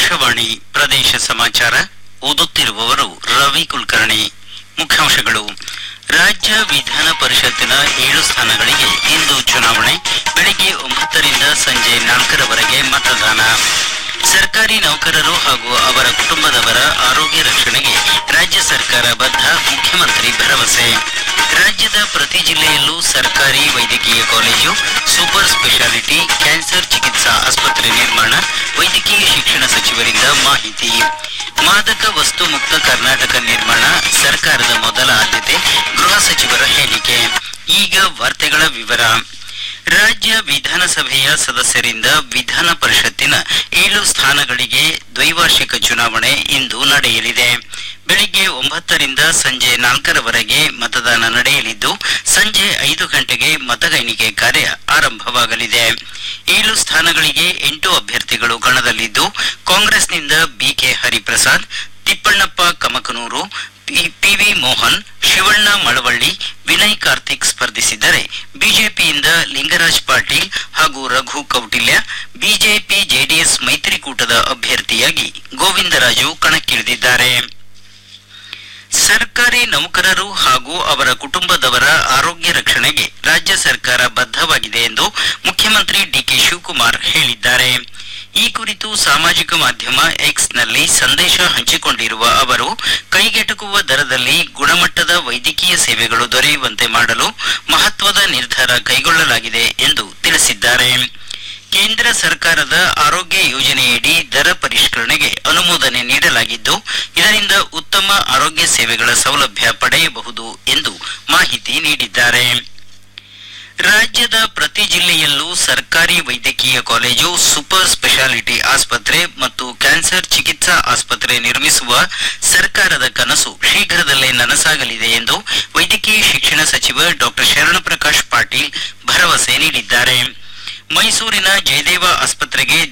ಆಕಾಶವಾಣಿ ಪ್ರದೇಶ ಸಮಾಚಾರ ಓದುತ್ತಿರುವವರು ರವಿ ಕುಲಕರ್ಣಿ. ಮುಖ್ಯಾಂಶಗಳು. ರಾಜ್ಯ ವಿಧಾನ ಪರಿಷತ್ತಿನ 7 ಸ್ಥಾನಗಳಿಗೆ ಇಂದು ಚುನಾವಣೆ. ಬೆಳಗ್ಗೆ 9 ರಿಂದ ಸಂಜೆ 4ರವರೆಗೆ ಮತದಾನ. ಸರ್ಕಾರಿ ನೌಕರರು ಹಾಗೂ ಅವರ ಕುಟುಂಬದವರ ಆರೋಗ್ಯ ರಕ್ಷಣೆಗೆ ರಾಜ್ಯ ಸರ್ಕಾರ ಬದ್ಧ, ಮುಖ್ಯಮಂತ್ರಿ ಭರವಸೆ. ರಾಜ್ಯದ ಪ್ರತಿ ಜಿಲ್ಲೆಯಲ್ಲೂ ಸರ್ಕಾರಿ ವೈದ್ಯಕೀಯ ಕಾಲೇಜು, ಸೂಪರ್ ಸ್ಪೆಷಾಲಿಟಿ ಕ್ಯಾನ್ಸರ್ ಚಿಕಿತ್ಸಾ ಆಸ್ಪತ್ರೆ ನಿರ್ಮಾಣ, ವೈದ್ಯಕೀಯ ಶಿಕ್ಷಣ ಸಚಿವರಿಂದ ಮಾಹಿತಿ. ಮಾದಕ ವಸ್ತು ಮುಕ್ತ ಕರ್ನಾಟಕ ನಿರ್ಮಾಣ ಸರ್ಕಾರದ ಮೊದಲ ಆದ್ಯತೆ, ಗೃಹ ಸಚಿವರ ಹೇಳಿಕೆ. ಈಗ ವಾರ್ತೆಗಳ ವಿವರ. ರಾಜ್ಯ ವಿಧಾನಸಭೆಯ ಸದಸ್ಯರಿಂದ ವಿಧಾನ ಪರಿಷತ್ತಿನ 7 ಸ್ಥಾನಗಳಿಗೆ ದ್ವೈವಾರ್ಷಿಕ ಚುನಾವಣೆ ಇಂದು ನಡೆಯಲಿದೆ. ಬೆಳಿಗ್ಗೆ 9 ರಿಂದ ಸಂಜೆ 4ರವರೆಗೆ ಮತದಾನ ನಡೆಯಲಿದ್ದು, ಸಂಜೆ 5 ಗಂಟೆಗೆ ಮತಗಣಿಕೆ ಕಾರ್ಯ ಆರಂಭವಾಗಲಿದೆ. 7 ಸ್ಥಾನಗಳಿಗೆ 8 ಅಭ್ಯರ್ಥಿಗಳು ಕಣದಲ್ಲಿದ್ದು, ಕಾಂಗ್ರೆಸ್ನಿಂದ ಬಿಕೆ ಹರಿಪ್ರಸಾದ್, ತಿಪ್ಪಣ್ಣಪ್ಪ ಕಮಕನೂರು, ಪಿವಿ ಮೋಹನ್, ಶಿವಣ್ಣ ಮಳವಳ್ಳಿ, ವಿನಯ್ ಕಾರ್ತಿಕ್ ಸ್ಪರ್ಧಿಸಿದ್ದರೆ, ಬಿಜೆಪಿಯಿಂದ ಲಿಂಗರಾಜ್ ಪಾಟೀಲ್ ಹಾಗೂ ರಘು ಕೌಟಿಲ್ಯ, ಬಿಜೆಪಿ ಜೆಡಿಎಸ್ ಮೈತ್ರಿಕೂಟದ ಅಭ್ಯರ್ಥಿಯಾಗಿ ಗೋವಿಂದರಾಜು ಕಣಕ್ಕಿಳಿದಿದ್ದಾರೆ. ಸರ್ಕಾರಿ ನೌಕರರು ಹಾಗೂ ಅವರ ಕುಟುಂಬದವರ ಆರೋಗ್ಯ ರಕ್ಷಣೆಗೆ ರಾಜ್ಯ ಸರ್ಕಾರ ಬದ್ಧವಾಗಿದೆ ಎಂದು ಮುಖ್ಯಮಂತ್ರಿ ಡಿಕೆ ಶಿವಕುಮಾರ್ ಹೇಳಿದ್ದಾರೆ. ಈ ಕುರಿತು ಸಾಮಾಜಿಕ ಮಾಧ್ಯಮ ಎಕ್ಸ್ನಲ್ಲಿ ಸಂದೇಶ ಹಂಚಿಕೊಂಡಿರುವ ಅವರು, ಕೈಗೆಟುಕುವ ದರದಲ್ಲಿ ಗುಣಮಟ್ಟದ ವೈದ್ಯಕೀಯ ಸೇವೆಗಳು ದೊರೆಯುವಂತೆ ಮಾಡಲು ಮಹತ್ವದ ನಿರ್ಧಾರ ಕೈಗೊಳ್ಳಲಾಗಿದೆ ಎಂದು ತಿಳಿಸಿದ್ದಾರೆ. ಕೇಂದ್ರ ಸರ್ಕಾರದ ಆರೋಗ್ಯ ಯೋಜನೆಯಡಿ ದರ ಪರಿಷ್ಕರಣೆಗೆ ಅನುಮೋದನೆ ನೀಡಲಾಗಿದ್ದು, ಇದರಿಂದ ಉತ್ತಮ ಆರೋಗ್ಯ ಸೇವೆಗಳ ಸೌಲಭ್ಯ ಪಡೆಯಬಹುದು ಎಂದು ಮಾಹಿತಿ ನೀಡಿದ್ದಾರೆ. ರಾಜ್ಯದ ಪ್ರತಿ ಜಿಲ್ಲೆಯಲ್ಲೂ ಸರ್ಕಾರಿ ವೈದ್ಯಕೀಯ ಕಾಲೇಜು, ಸೂಪರ್ ಸ್ಪೆಷಾಲಿಟಿ ಆಸ್ಪತ್ರೆ ಮತ್ತು ಕ್ಯಾನ್ಸರ್ ಚಿಕಿತ್ಸಾ ಆಸ್ಪತ್ರೆ ನಿರ್ಮಿಸುವ ಸರ್ಕಾರದ ಕನಸು ಶೀಘ್ರದಲ್ಲೇ ನನಸಾಗಲಿದೆ ಎಂದು ವೈದ್ಯಕೀಯ ಶಿಕ್ಷಣ ಸಚಿವ ಡಾ ಶರಣಪ್ರಕಾಶ್ ಪಾಟೀಲ್ ಭರವಸೆ ನೀಡಿದ್ದಾರೆ. ಮೈಸೂರಿನ ಜಯದೇವ ಆಸ್ಪತ್ರೆಗೆ